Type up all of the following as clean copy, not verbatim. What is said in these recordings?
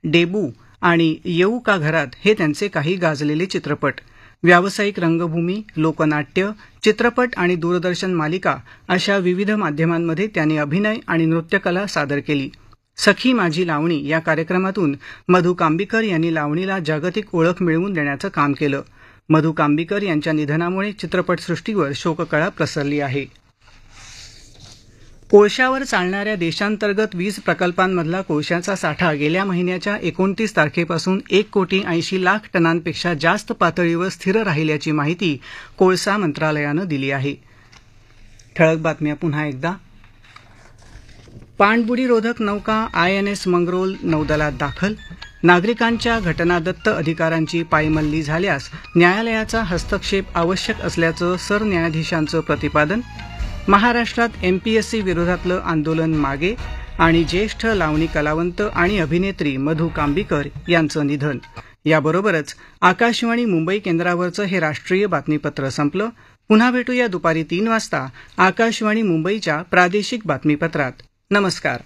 Debut आणि येऊ का घरात हे त्यांचे काही गाजलेले चित्रपट. व्यावसायिक रंगभूमी, लोकनाट्य, चित्रपट आणि दूरदर्शन मालिका अशा विविध माध्यमांमध्ये त्यांनी अभिनय आणि नृत्यकला सादर केली. सखी माझी लावणी या कार्यक्रमातून मधु कांबीकर यांनी लावणीला जागतिक ओळख मिळवून देण्याचं काम केलं. मधु कांबीकर यांच्या निधनामुळे चित्रपटसृष्टीवर शोककळा पसरली आहे. कोळशावर चालणाऱ्या देशांतर्गत वीज प्रकल्पांमधला कोळशाचा साठा गेल्या महिन्याच्या 29 तारखेपासून 1,80,00,000 टनांपेक्षा जास्त पातळीवर स्थिर राहिल्याची माहिती कोळसा मंत्रालयानं दिली आहे. ठळक बातम्या पुन्हा एकदा. पाणबुडीरोधक नौका INS मंगरोल नौदलात दाखल. नागरिकांच्या घटनादत्त अधिकारांची पायमल्ली झाल्यास न्यायालयाचा हस्तक्षेप आवश्यक असल्याचं सरन्यायाधीशांचं प्रतिपादन. महाराष्ट्रात MPSC विरोधातलं आंदोलन मागे आणि ज्येष्ठ लावणी कलावंत आणि अभिनेत्री मधु कांबीकर यांचं निधन. याबरोबरच आकाशवाणी मुंबई केंद्रावरचं हे राष्ट्रीय बातमीपत्र संपलं. पुन्हा भेटूया दुपारी 3 वाजता आकाशवाणी मुंबईच्या प्रादेशिक बातमीपत्रात. नमस्कार.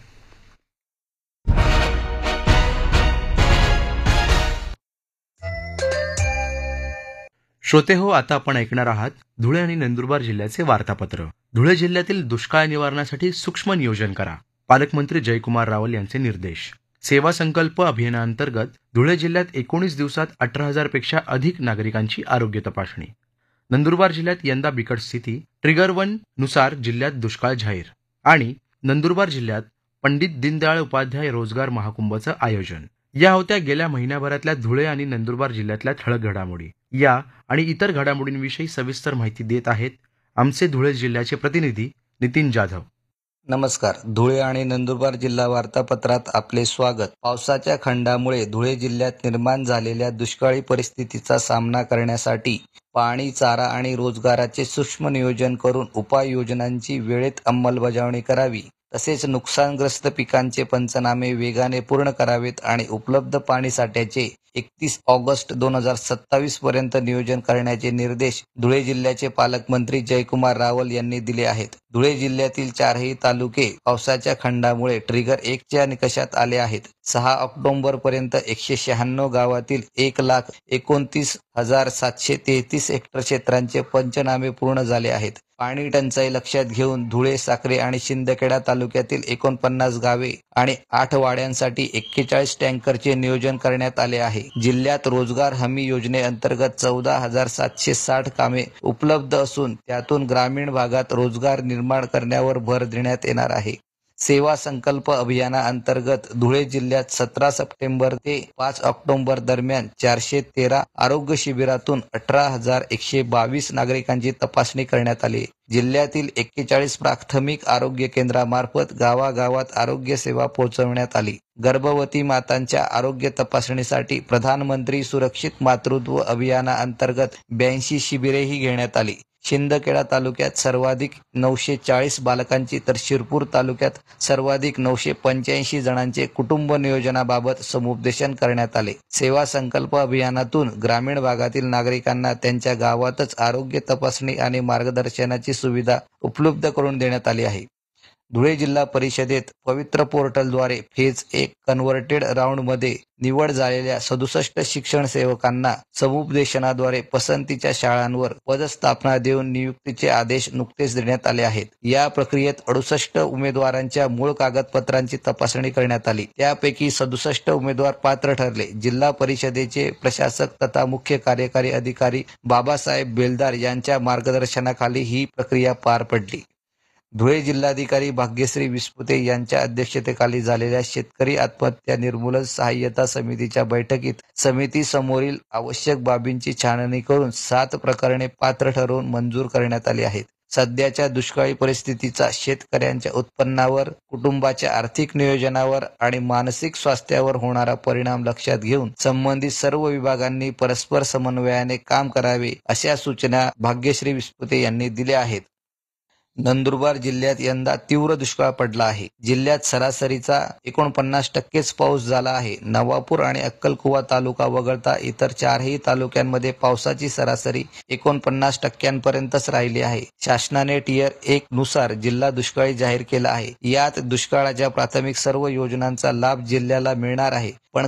श्रोते हो, आता आपण ऐकणार आहात धुळे आणि नंदुरबार जिल्ह्याचे वार्तापत्र. धुळे जिल्ह्यातील दुष्काळ निवारणासाठी सूक्ष्म नियोजन करा. पालकमंत्री जयकुमार रावल यांचे निर्देश. सेवा संकल्प अभियानांतर्गत धुळे जिल्ह्यात 19 दिवसात 18,000 पेक्षा अधिक नागरिकांची आरोग्य तपासणी. नंदुरबार जिल्ह्यात यंदा बिकट स्थिती, ट्रिगर 1 नुसार जिल्ह्यात दुष्काळ जाहीर. आणि नंदुरबार जिल्ह्यात पंडित दीनदयाळ उपाध्याय रोजगार महाकुंभचं आयोजन. या होत्या गेल्या महिन्याभरातल्या धुळे आणि नंदुरबार जिल्ह्यातल्या ठळक घडामोडी. या आणि इतर घडामोडींविषयी सविस्तर माहिती देत आहेत आमचे धुळे जिल्ह्याचे प्रतिनिधी नितीन जाधव. नमस्कार. धुळे आणि नंदुरबार जिल्हा वार्तापत्रात आपले स्वागत. पावसाच्या खंडामुळे धुळे जिल्ह्यात निर्माण झालेल्या दुष्काळी परिस्थितीचा सामना करण्यासाठी पाणी, चारा आणि रोजगाराचे सूक्ष्म नियोजन करून उपाययोजनांची वेळेत अंमलबजावणी करावी. तसेच नुकसानग्रस्त पिकांचे पंचनामे वेगाने पूर्ण करावेत आणि उपलब्ध पाणीसाठ्याचे 31 ऑगस्ट 2027 पर्यंत नियोजन करण्याचे निर्देश धुळे जिल्ह्याचे पालकमंत्री जयकुमार रावल यांनी दिले आहेत. धुळे जिल्ह्यातील 4ही तालुके पावसाच्या खंडामुळे ट्रिगर 1 च्या निकषात आले आहेत. 6 ऑक्टोबर पर्यंत 196 गावातील 1,29,733 हेक्टर क्षेत्रांचे पंचनामे पूर्ण झाले आहेत. पाणी टंचाई लक्षात घेऊन धुळे, साक्री आणि शिंदखेडा तालुक्यातील 49 गावे आणि 8 वाड्यांसाठी 41 टँकरचे नियोजन करण्यात आले आहे. जिल्ह्यात रोजगार हमी योजनेअंतर्गत 14,760 कामे उपलब्ध असून त्यातून ग्रामीण भागात रोजगार निर्माण करण्यावर भर देण्यात येणार आहे. सेवा संकल्प अभियानाअंतर्गत धुळे जिल्ह्यात 17 सप्टेंबर ते 5 ऑक्टोबर दरम्यान 413 आरोग्य शिबिरातून 18,122 नागरिकांची तपासणी करण्यात आली. जिल्ह्यातील 41 प्राथमिक आरोग्य केंद्रामार्फत गावागावात आरोग्य सेवा पोहोचवण्यात आली. गर्भवती मातांच्या आरोग्य तपासणीसाठी प्रधानमंत्री सुरक्षित मातृत्व अभियानाअंतर्गत 82 शिबिरेही घेण्यात आली. शिंदखेडा तालुक्यात सर्वाधिक 940 बालकांची तर शिरपूर तालुक्यात सर्वाधिक 985 जणांचे कुटुंब नियोजनाबाबत समुपदेशन करण्यात आले. सेवा संकल्प अभियानातून ग्रामीण भागातील नागरिकांना त्यांच्या गावातच आरोग्य तपासणी आणि मार्गदर्शनाची सुविधा उपलब्ध करून देण्यात आली आहे. धुळे जिल्हा परिषदेत पवित्र पोर्टलद्वारे फेज 1 कन्व्हर्टेड राऊंडमध्ये निवड झालेल्या 67 शिक्षण सेवकांना समुपदेशनाद्वारे पसंतीच्या शाळांवर पदस्थापना देऊन नियुक्तीचे आदेश नुकतेच देण्यात आले आहेत. या प्रक्रियेत 68 उमेदवारांच्या मूळ कागदपत्रांची तपासणी करण्यात आली. त्यापैकी 67 उमेदवार पात्र ठरले. जिल्हा परिषदेचे प्रशासक तथा मुख्य कार्यकारी अधिकारी बाबासाहेब बेलदार यांच्या मार्गदर्शनाखाली ही प्रक्रिया पार पडली. धुळे जिल्हाधिकारी भाग्यश्री विस्पुते यांच्या अध्यक्षतेखाली झालेल्या शेतकरी आत्महत्या निर्मूलन सहाय्यता समितीच्या बैठकीत समिती समोरील आवश्यक बाबींची छाननी करून 7 प्रकरणे पात्र ठरवून मंजूर करण्यात आली आहेत. सध्याच्या दुष्काळी परिस्थितीचा शेतकऱ्यांच्या उत्पन्नावर, कुटुंबाच्या आर्थिक नियोजनावर आणि मानसिक स्वास्थ्यावर होणारा परिणाम लक्षात घेऊन संबंधित सर्व विभागांनी परस्पर समन्वयाने काम करावे अशा सूचना भाग्यश्री विस्पुते यांनी दिल्या आहेत. नंदुरबार जिल्ह्यात यंदा तीव्र दुष्काळ पडला आहे. जिल्ह्यात सरासरीचा 49% पाऊस झाला आहे. नवापूर आणि अक्कलकुवा तालुका वगळता इतर 4ही तालुक्यांमध्ये पावसाची सरासरी 49% राहिली आहे. शासनाने टियर 1 नुसार जिल्हा दुष्काळी जाहीर केला आहे. यात दुष्काळाच्या प्राथमिक सर्व योजनांचा लाभ जिल्ह्याला मिळणार आहे. पण